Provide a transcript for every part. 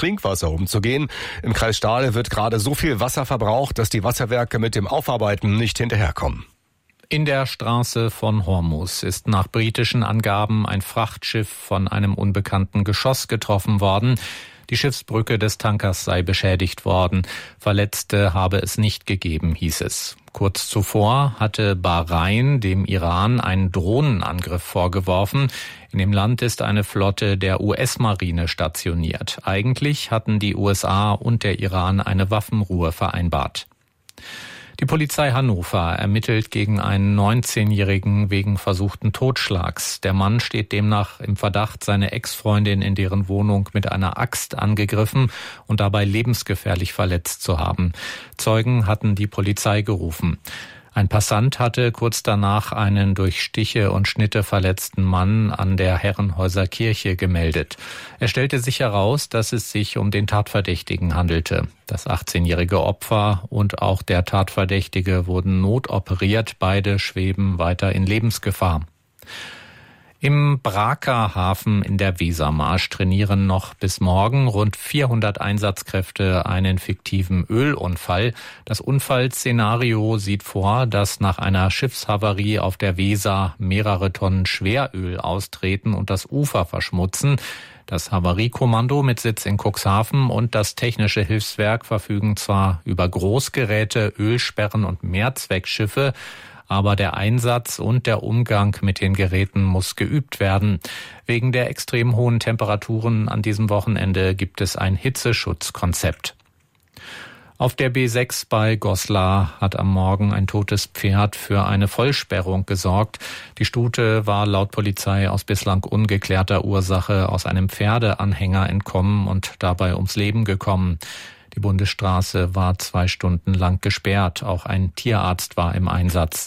Trinkwasser umzugehen. Im Kreis Stade wird gerade so viel Wasser verbraucht, dass die Wasserwerke mit dem Aufarbeiten nicht hinterherkommen. In der Straße von Hormuz ist nach britischen Angaben ein Frachtschiff von einem unbekannten Geschoss getroffen worden. Die Schiffsbrücke des Tankers sei beschädigt worden. Verletzte habe es nicht gegeben, hieß es. Kurz zuvor hatte Bahrain dem Iran einen Drohnenangriff vorgeworfen. In dem Land ist eine Flotte der US-Marine stationiert. Eigentlich hatten die USA und der Iran eine Waffenruhe vereinbart. Die Polizei Hannover ermittelt gegen einen 19-Jährigen wegen versuchten Totschlags. Der Mann steht demnach im Verdacht, seine Ex-Freundin in deren Wohnung mit einer Axt angegriffen und dabei lebensgefährlich verletzt zu haben. Zeugen hatten die Polizei gerufen. Ein Passant hatte kurz danach einen durch Stiche und Schnitte verletzten Mann an der Herrenhäuser Kirche gemeldet. Es stellte sich heraus, dass es sich um den Tatverdächtigen handelte. Das 18-jährige Opfer und auch der Tatverdächtige wurden notoperiert. Beide schweben weiter in Lebensgefahr. Im Braker Hafen in der Wesermarsch trainieren noch bis morgen rund 400 Einsatzkräfte einen fiktiven Ölunfall. Das Unfallszenario sieht vor, dass nach einer Schiffshavarie auf der Weser mehrere Tonnen Schweröl austreten und das Ufer verschmutzen. Das Havariekommando mit Sitz in Cuxhaven und das Technische Hilfswerk verfügen zwar über Großgeräte, Ölsperren und Mehrzweckschiffe, aber der Einsatz und der Umgang mit den Geräten muss geübt werden. Wegen der extrem hohen Temperaturen an diesem Wochenende gibt es ein Hitzeschutzkonzept. Auf der B6 bei Goslar hat am Morgen ein totes Pferd für eine Vollsperrung gesorgt. Die Stute war laut Polizei aus bislang ungeklärter Ursache aus einem Pferdeanhänger entkommen und dabei ums Leben gekommen. Die Bundesstraße war 2 Stunden lang gesperrt. Auch ein Tierarzt war im Einsatz.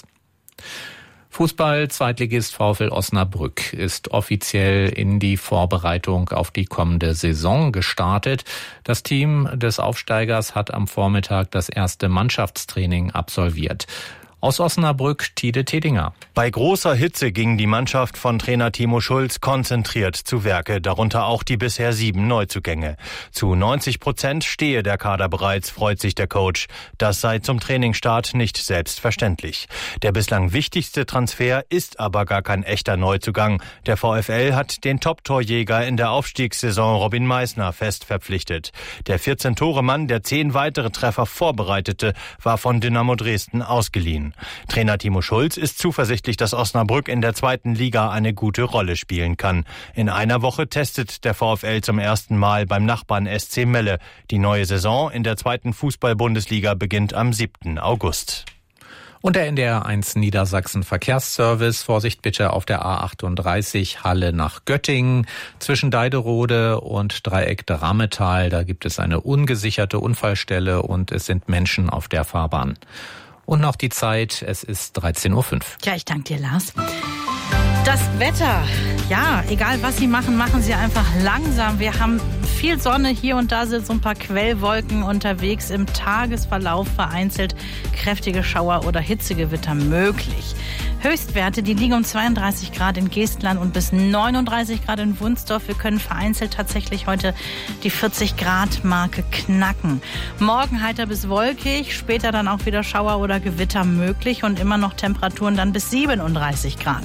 Fußball-Zweitligist VfL Osnabrück ist offiziell in die Vorbereitung auf die kommende Saison gestartet. Das Team des Aufsteigers hat am Vormittag das erste Mannschaftstraining absolviert. Aus Osnabrück, Tide Tedinger. Bei großer Hitze ging die Mannschaft von Trainer Timo Schulz konzentriert zu Werke, darunter auch die bisher 7 Neuzugänge. Zu 90% stehe der Kader bereits, freut sich der Coach. Das sei zum Trainingsstart nicht selbstverständlich. Der bislang wichtigste Transfer ist aber gar kein echter Neuzugang. Der VfL hat den Top-Torjäger in der Aufstiegssaison Robin Meissner fest verpflichtet. Der 14-Tore-Mann, der 10 weitere Treffer vorbereitete, war von Dynamo Dresden ausgeliehen. Trainer Timo Schulz ist zuversichtlich, dass Osnabrück in der 2. Liga eine gute Rolle spielen kann. In einer Woche testet der VfL zum ersten Mal beim Nachbarn SC Melle. Die neue Saison in der 2. Fußball-Bundesliga beginnt am 7. August. Und der NDR 1 Niedersachsen Verkehrsservice. Vorsicht bitte auf der A38 Halle nach Göttingen. Zwischen Deiderode und Dreieck Drammetal. Da gibt es eine ungesicherte Unfallstelle und es sind Menschen auf der Fahrbahn. Und noch die Zeit, es ist 13.05 Uhr. Ja, ich danke dir, Lars. Das Wetter, ja, egal was Sie machen, machen Sie einfach langsam. Wir haben viel Sonne, hier und da sind so ein paar Quellwolken unterwegs. Im Tagesverlauf vereinzelt kräftige Schauer oder Hitzegewitter möglich. Höchstwerte, die liegen um 32 Grad in Geestland und bis 39 Grad in Wunsdorf. Wir können vereinzelt tatsächlich heute die 40-Grad-Marke knacken. Morgen heiter bis wolkig, später dann auch wieder Schauer oder Gewitter möglich und immer noch Temperaturen dann bis 37 Grad.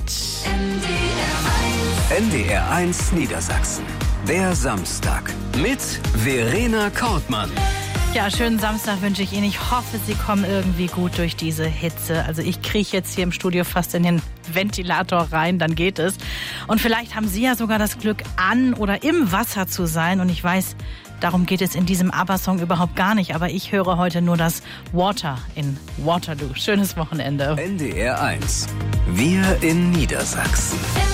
NDR 1 Niedersachsen. Der Samstag mit Verena Kortmann. Ja, schönen Samstag wünsche ich Ihnen. Ich hoffe, Sie kommen irgendwie gut durch diese Hitze. Also ich krieche jetzt hier im Studio fast in den Ventilator rein, dann geht es. Und vielleicht haben Sie ja sogar das Glück, an oder im Wasser zu sein. Und ich weiß, darum geht es in diesem ABBA-Song überhaupt gar nicht. Aber ich höre heute nur das Water in Waterloo. Schönes Wochenende. NDR 1. Wir in Niedersachsen.